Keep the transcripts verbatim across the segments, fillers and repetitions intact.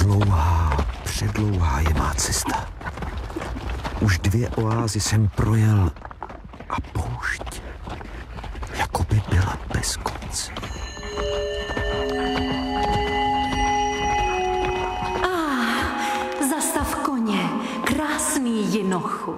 Dlouhá, předlouhá je má cesta. Už dvě oázy jsem projel a poušť, jako by byla bez konce. Ah, zastav koně, krásný jinochu.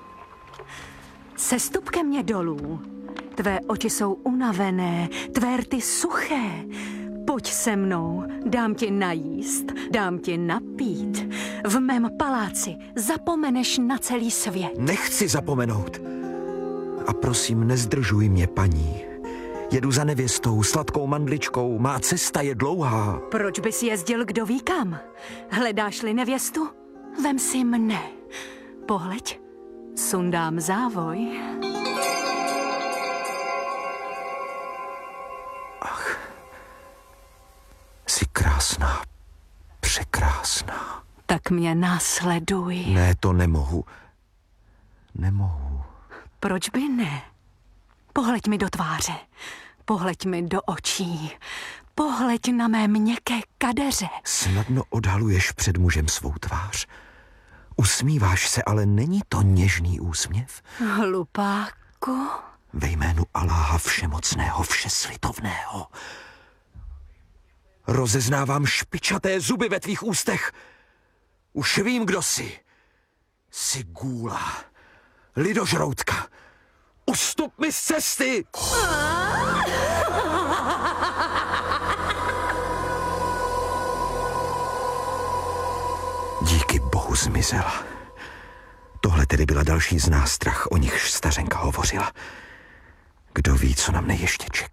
Sestup ke mně dolů. Tvé oči jsou unavené, tvé rty suché. Pojď se mnou, dám ti najíst, dám ti napít. V mém paláci zapomeneš na celý svět. Nechci zapomenout. A prosím, nezdržuj mě, paní. Jedu za nevěstou, sladkou mandličkou, má cesta je dlouhá. Proč bys jezdil kdo ví kam? Hledáš-li nevěstu? Vem si mne. Pohleď, sundám závoj. Ach, jsi krásná, překrásná. Tak mě následuj. Ne, to nemohu. Nemohu. Proč by ne? Pohleď mi do tváře. Pohleď mi do očí. Pohleď na mé měkké kadeře. Snadno odhaluješ před mužem svou tvář. Usmíváš se, ale není to něžný úsměv? Hlupáku. Ve jménu Aláha všemocného, všeslitovného. Rozeznávám špičaté zuby ve tvých ústech. Už vím, kdo jsi. Jsi gůla. Lidožroutka. Ustup mi z cesty! Díky bohu zmizela. Tohle tedy byla další z nástrah, o nichž stařenka hovořila. Kdo ví, co na mne ještě čeká.